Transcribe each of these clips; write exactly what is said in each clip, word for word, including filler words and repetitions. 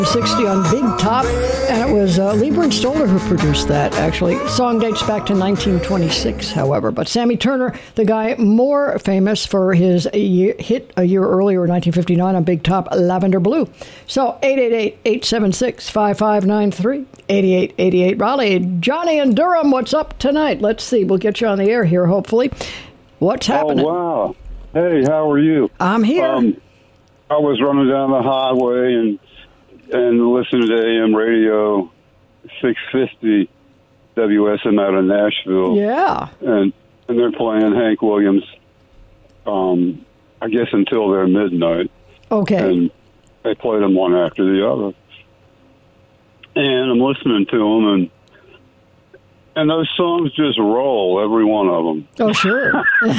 sixty on Big Top, and it was uh, Lieber and Stoller who produced that, actually. The song dates back to nineteen twenty-six, however. But Sammy Turner, the guy more famous for his a year, hit a year earlier in nineteen fifty-nine on Big Top, Lavender Blue. So eight eight eight, eight seven six, five five nine three, eight eight eight eight. Raleigh, Johnny in Durham, what's up tonight? Let's see. We'll get you on the air here, hopefully. What's happening? Oh, wow. Hey, how are you? I'm here. Um, I was running down the highway and and listening to A M radio six fifty W S M out of Nashville. Yeah. And and they're playing Hank Williams, um, I guess until their midnight. Okay. And they played them one after the other. And I'm listening to them, and and those songs just roll, every one of them. Oh, sure.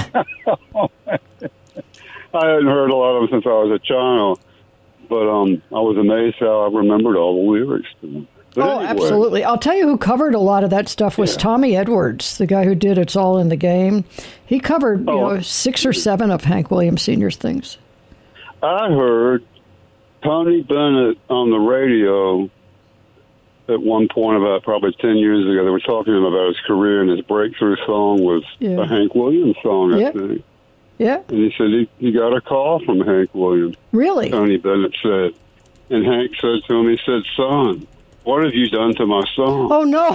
I hadn't heard a lot of them since I was a child, but um, I was amazed how I remembered all the lyrics to them. But oh, anyway. Absolutely. I'll tell you who covered a lot of that stuff was Yeah. Tommy Edwards, the guy who did It's All in the Game. He covered you Oh. know, six or seven of Hank Williams Senior's things. I heard Tony Bennett on the radio at one point about probably ten years ago. They were talking to him about his career, and his breakthrough song was Yeah. a Hank Williams song, I Yep. think. Yeah, And he said he, he got a call from Hank Williams, really? Tony Bennett said. And Hank said to him, he said, "Son, what have you done to my song?" Oh, no.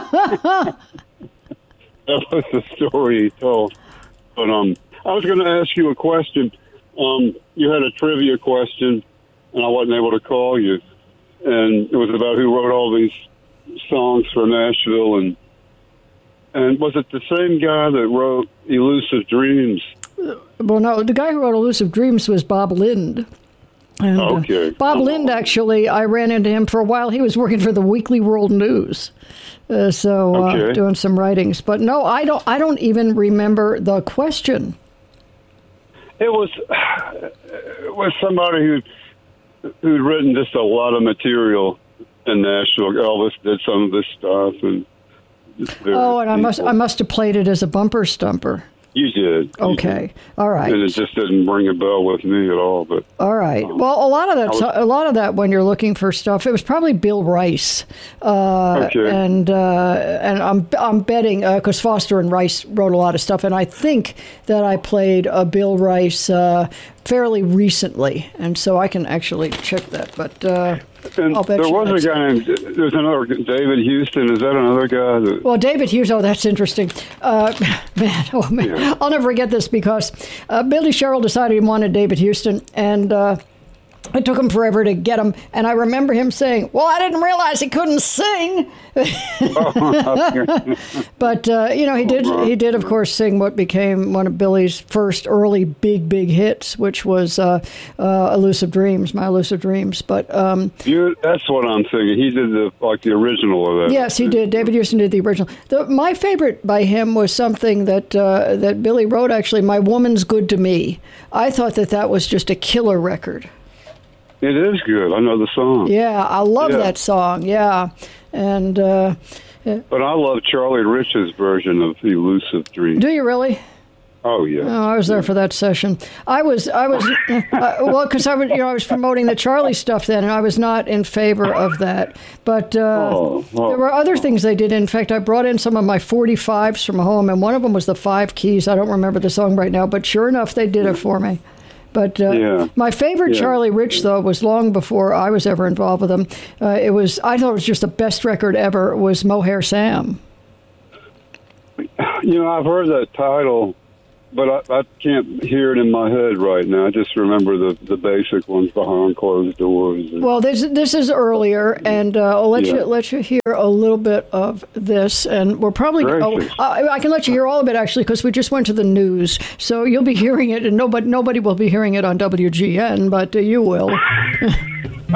That was the story he told. But um, I was going to ask you a question. Um, you had a trivia question, and I wasn't able to call you. And it was about who wrote all these songs for Nashville. And and was it the same guy that wrote Elusive Dreams? Well, no, the guy who wrote Elusive Dreams was Bob Lind. And, uh, Okay. Bob Lind, actually, I ran into him for a while. He was working for the Weekly World News. Uh, so uh, Okay. doing some writings. But no, I don't I don't even remember the question. It was it was somebody who who'd written just a lot of material in Nashville. Elvis did some of this stuff, and Oh, and I must I must have played it as a bumper stumper. You did. You Okay. did. All right. And it just didn't ring a bell with me at all. But All right. um, Well, a lot of that, was- a lot of that, when you're looking for stuff, it was probably Bill Rice, uh, Okay. and uh, and I'm I'm betting because Foster and Rice wrote a lot of stuff, and I think that I played uh, Bill Rice uh, fairly recently, and so I can actually check that. But uh, and I'll bet there you was that's- a guy named there's another David Houston. Is that another guy? That, Well, David Hughes, oh, that's interesting. Uh, man, oh, man. Yeah. I'll never forget this because uh, Billy Sherrill decided he wanted David Houston, and uh, it took him forever to get him. And I remember him saying, well, I didn't realize he couldn't sing. But, uh, you know, he did, he did, of course, sing what became one of Billy's first early big, big hits, which was uh, uh, Elusive Dreams, My Elusive Dreams. But um, you, that's what I'm thinking. He did the like the original of that. yes, he did. David Houston did the original. The, my favorite by him was something that uh, that Billy wrote, actually, My Woman's Good to Me. I thought that that was just a killer record. It is good. I know the song. Yeah, I love Yeah. that song. Yeah. And uh, But I love Charlie Rich's version of Elusive Dreams. do you really? Oh, yeah. Oh, I was there for that session. I was, I was, uh, well, because I was, you know, I was promoting the Charlie stuff then, and I was not in favor of that. But uh, Oh, oh, there were other things they did. In fact, I brought in some of my forty-fives from home, and one of them was the Five Keys. I don't remember the song right now, but sure enough, they did it for me. But uh, Yeah. my favorite Yeah. Charlie Rich, though, was long before I was ever involved with him. Uh, it was, I thought it was just the best record ever, was Mohair Sam. You know, I've heard that title, but I, I can't hear it in my head right now. I just remember the, the basic ones, Behind Closed Doors. And, Well, this this is earlier, and uh, I'll let Yeah. you let you hear a little bit of this, and we're probably. Oh, Gracious. I, I can let you hear all of it actually, because we just went to the news, so you'll be hearing it, and nobody nobody will be hearing it on W G N, but uh, you will.